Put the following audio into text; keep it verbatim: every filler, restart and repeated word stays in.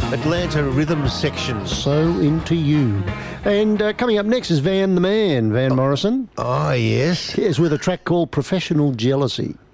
Atlanta Rhythm Section. So Into You. And uh, coming up next is Van the Man, Van Morrison. Oh, yes. Yes, with a track called Professional Jealousy.